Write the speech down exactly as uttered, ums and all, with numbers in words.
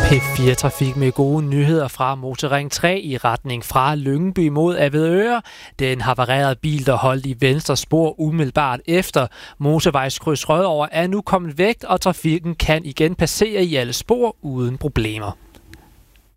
P fire Trafik med gode nyheder fra Motorring tre i retning fra Lyngby mod Avedøre. Den havarerede bil, der holdt i venstre spor umiddelbart efter motorvejskryds Rødovre, er nu kommet væk, og trafikken kan igen passere i alle spor uden problemer.